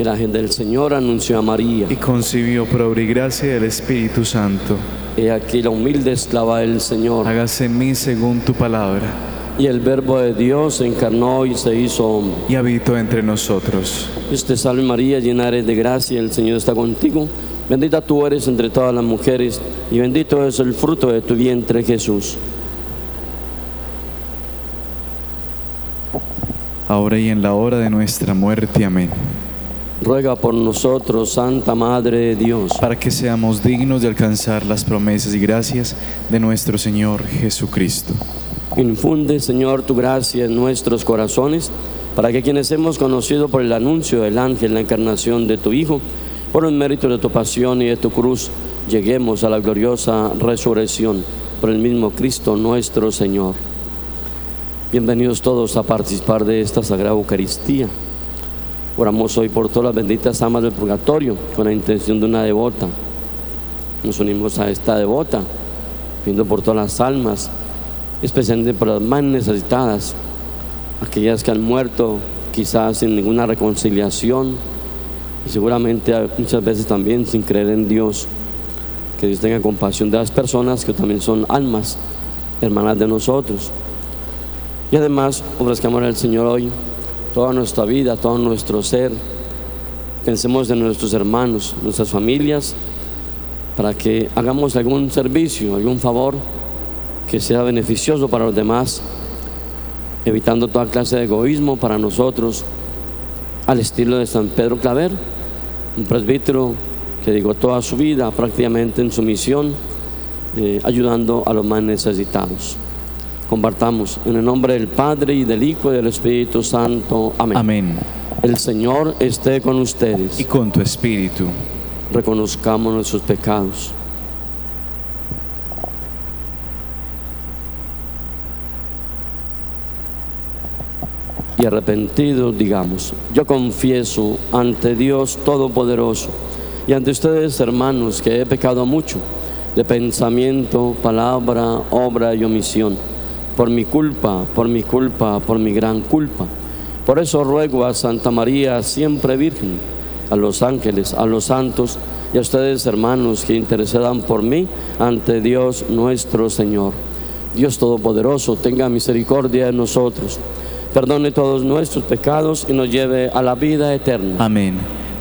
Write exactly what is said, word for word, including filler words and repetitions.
El ángel del Señor anunció a María. Y concibió por obra y gracia del Espíritu Santo. He aquí la humilde esclava del Señor. Hágase en mí según tu palabra. Y el Verbo de Dios se encarnó y se hizo hombre. Y habitó entre nosotros. Dios te salve María, llena eres de gracia, el Señor está contigo. Bendita tú eres entre todas las mujeres, y bendito es el fruto de tu vientre, Jesús. Ahora y en la hora de nuestra muerte. Amén. Ruega por nosotros, Santa Madre de Dios, para que seamos dignos de alcanzar las promesas y gracias de nuestro Señor Jesucristo. Infunde, Señor, tu gracia en nuestros corazones, para que quienes hemos conocido por el anuncio del ángel la encarnación de tu Hijo, por el mérito de tu pasión y de tu cruz, lleguemos a la gloriosa resurrección por el mismo Cristo nuestro Señor. Bienvenidos todos a participar de esta Sagrada Eucaristía. Oramos hoy por todas las benditas almas del purgatorio, con la intención de una devota. Nos unimos a esta devota, pidiendo por todas las almas, especialmente por las más necesitadas, aquellas que han muerto quizás sin ninguna reconciliación, y seguramente muchas veces también sin creer en Dios. Que Dios tenga compasión de las personas que también son almas, hermanas de nosotros. Y además ofrezcamos al Señor hoy toda nuestra vida, todo nuestro ser. Pensemos en nuestros hermanos, nuestras familias, para que hagamos algún servicio, algún favor que sea beneficioso para los demás, evitando toda clase de egoísmo para nosotros, al estilo de San Pedro Claver, un presbítero que dedicó toda su vida prácticamente en su misión, eh, ayudando a los más necesitados. Compartamos en el nombre del Padre y del Hijo y del Espíritu Santo. Amén. Amén. El Señor esté con ustedes. Y con tu espíritu. Reconozcamos nuestros pecados. Y arrepentidos digamos: yo confieso ante Dios Todopoderoso y ante ustedes, hermanos, que he pecado mucho de pensamiento, palabra, obra y omisión, por mi culpa, por mi culpa, por mi gran culpa. Por eso ruego a Santa María, siempre Virgen, a los ángeles, a los santos y a ustedes, hermanos, que intercedan por mí ante Dios nuestro Señor. Dios Todopoderoso tenga misericordia de nosotros, perdone todos nuestros pecados y nos lleve a la vida eterna. Amén.